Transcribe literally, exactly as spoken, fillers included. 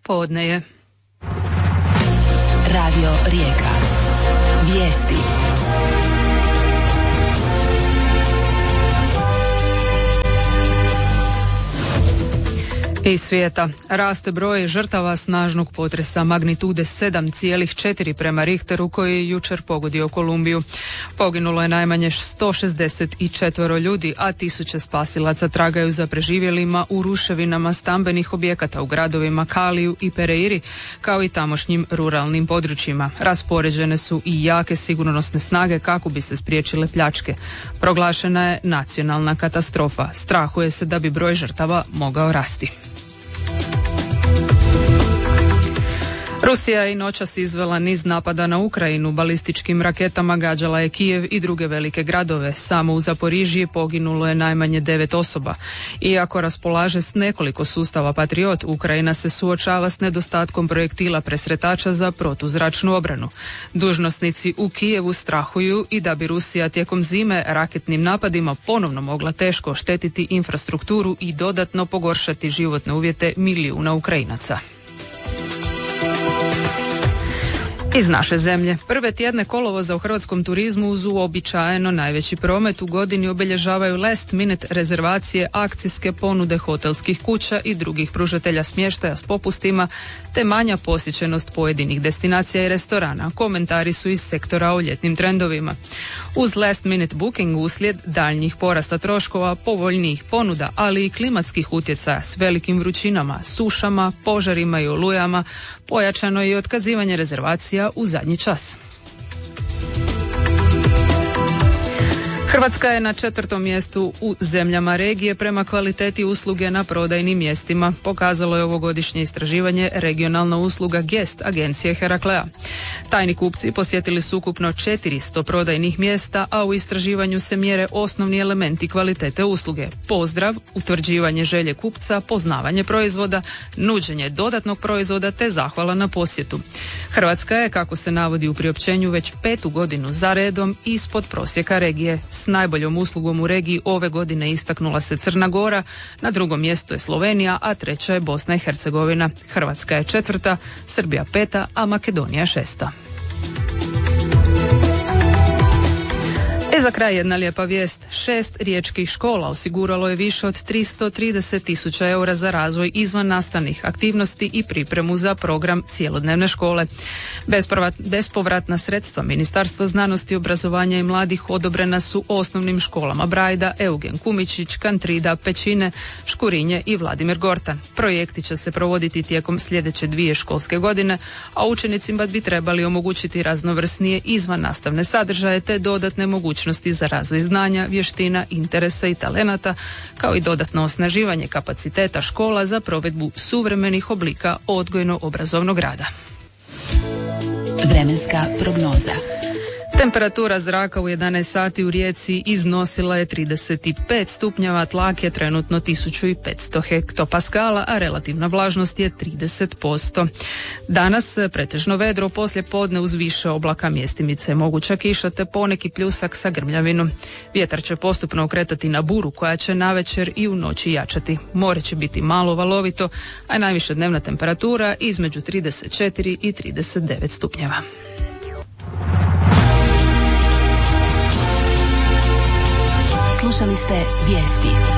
podne je. Radio Rijeka. Vijesti. Iz svijeta raste broj žrtava snažnog potresa magnitude sedam zarez četiri prema Richteru koji je jučer pogodio Kolumbiju. Poginulo je najmanje sto šezdeset četiri ljudi, a tisuće spasilaca tragaju za preživjelima u ruševinama stambenih objekata u gradovima Kaliju i Pereiri, kao i tamošnjim ruralnim područjima. Raspoređene su i jake sigurnosne snage kako bi se spriječile pljačke. Proglašena je nacionalna katastrofa. Strahuje se da bi broj žrtava mogao rasti. Rusija je i noćas izvela niz napada na Ukrajinu. Balističkim raketama gađala je Kijev i druge velike gradove. Samo u Zaporižiji poginulo je najmanje devet osoba. Iako raspolaže s nekoliko sustava Patriot, Ukrajina se suočava s nedostatkom projektila presretača za protuzračnu obranu. Dužnosnici u Kijevu strahuju i da bi Rusija tijekom zime raketnim napadima ponovno mogla teško oštetiti infrastrukturu i dodatno pogoršati životne uvjete milijuna Ukrajinaca. Iz naše zemlje. Prve tjedne kolovoza u hrvatskom turizmu uz uobičajeno najveći promet u godini obilježavaju last minute rezervacije, akcijske ponude hotelskih kuća i drugih pružatelja smještaja s popustima, te manja posjećenost pojedinih destinacija i restorana. Komentari su iz sektora o ljetnim trendovima. Uz last minute booking uslijed daljnjih porasta troškova, povoljnijih ponuda, ali i klimatskih utjecaja s velikim vrućinama, sušama, požarima i olujama, pojačano je i otkazivanje rezervacija u zadnji čas. Hrvatska je na četvrtom mjestu u zemljama regije prema kvaliteti usluge na prodajnim mjestima, pokazalo je ovogodišnje istraživanje regionalna usluga Gest agencije Heraklea. Tajni kupci posjetili su ukupno četiristo prodajnih mjesta, a u istraživanju se mjere osnovni elementi kvalitete usluge: pozdrav, utvrđivanje želje kupca, poznavanje proizvoda, nuđenje dodatnog proizvoda te zahvala na posjetu. Hrvatska je, kako se navodi u priopćenju, već petu godinu za redom ispod prosjeka regije. S najboljom uslugom u regiji ove godine istaknula se Crna Gora, na drugom mjestu je Slovenija, a treća je Bosna i Hercegovina. Hrvatska je četvrta, Srbija peta, a Makedonija šesta. E za kraj jedna lijepa vijest. Šest riječkih škola osiguralo je više od tristo trideset tisuća eura za razvoj izvan nastavnih aktivnosti i pripremu za program cjelodnevne škole. Bespovratna sredstva Ministarstva znanosti, obrazovanja i mladih odobrena su osnovnim školama Brajda, Eugen Kumičić, Kantrida, Pećine, Škurinje i Vladimir Gortan. Projekti će se provoditi tijekom sljedeće dvije školske godine, a učenicima bi trebali omogućiti raznovrsnije izvan nastavne sadržaje te dodatne mogućnosti za razvoj znanja, vještina, interesa i talenata, kao i dodatno osnaživanje kapaciteta škola za provedbu suvremenih oblika odgojno-obrazovnog rada. Vremenska prognoza. Temperatura zraka u jedanaest sati u Rijeci iznosila je trideset pet stupnjeva, tlak je trenutno tisuću petsto hektopaskala, a relativna vlažnost je trideset posto. Danas pretežno vedro, poslije podne uz više oblaka, mjestimice moguća kiša te poneki pljusak sa grmljavinom. Vjetar će postupno okretati na buru koja će navečer i u noći jačati. More će biti malo valovito, a najviša dnevna temperatura između trideset četiri i trideset devet stupnjeva. Slušali ste vijesti.